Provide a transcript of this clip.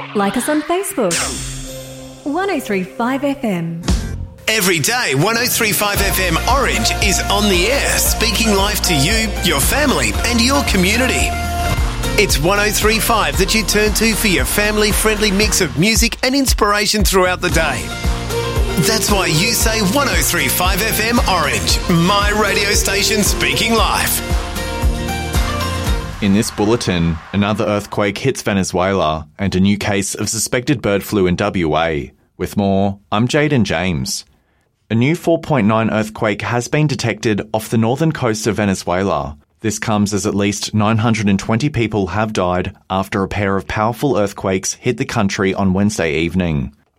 Like us on Facebook. 1035 FM. Every day, 103.5 FM Orange is on the air, speaking life to you, your family and your community. It's 103.5 that you turn to for your family-friendly mix of music and inspiration throughout the day. That's why you say 103.5 FM Orange, my radio station speaking life. In this bulletin, another earthquake hits Venezuela and a new case of suspected bird flu in WA. With more, I'm Jaden James. A new 4.9 earthquake has been detected off the northern coast of Venezuela. This comes as at least 920 people have died after a pair of powerful earthquakes hit the country on Wednesday evening.